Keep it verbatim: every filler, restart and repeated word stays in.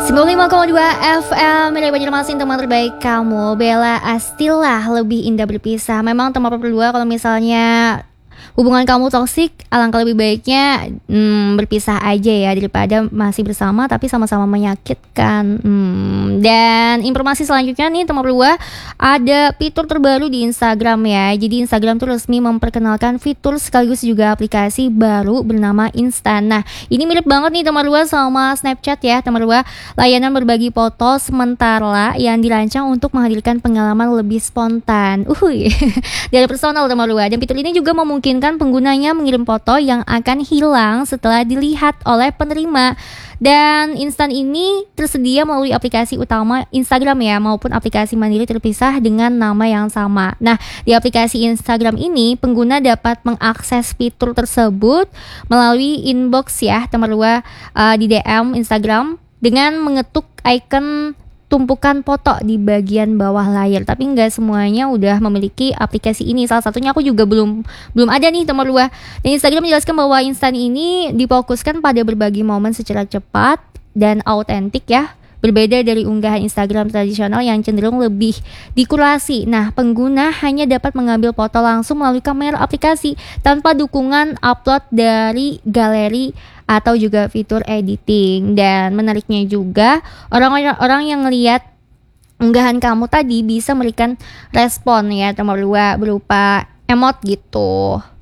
sembilan puluh lima koma dua F M dari Banjarmasin, teman terbaik kamu. Bella Astila, lebih indah berpisah. Memang teman berdua kalau misalnya hubungan kamu toksik, alangkah lebih baiknya hmm, berpisah aja ya, daripada masih bersama tapi sama-sama menyakitkan. hmm, Dan informasi selanjutnya nih teman berdua, ada fitur terbaru di Instagram ya. Jadi Instagram tuh resmi memperkenalkan fitur sekaligus juga aplikasi baru bernama Instan. Nah, ini mirip banget nih teman berdua sama Snapchat ya teman berdua. Layanan berbagi foto sementara yang dirancang untuk menghadirkan pengalaman lebih spontan Uhuy. dari personal teman berdua. Dan fitur ini juga memungkinkan penggunanya mengirim foto yang akan hilang setelah dilihat oleh penerima. Dan Instan ini tersedia melalui aplikasi utama Instagram ya, maupun aplikasi mandiri terpisah dengan nama yang sama. Nah, di aplikasi Instagram ini pengguna dapat mengakses fitur tersebut melalui inbox ya teman berdua, uh, di D M Instagram dengan mengetuk icon tumpukan foto di bagian bawah layar. Tapi nggak semuanya udah memiliki aplikasi ini. Salah satunya aku juga belum belum ada nih teman berdua. Dan Instagram menjelaskan bahwa Instan ini difokuskan pada berbagi momen secara cepat dan autentik ya. Berbeda dari unggahan Instagram tradisional yang cenderung lebih dikurasi. Nah, pengguna hanya dapat mengambil foto langsung melalui kamera aplikasi tanpa dukungan upload dari galeri atau juga fitur editing. Dan menariknya juga, orang-orang orang yang ngelihat unggahan kamu tadi bisa memberikan respon ya teman berdua berupa emot gitu.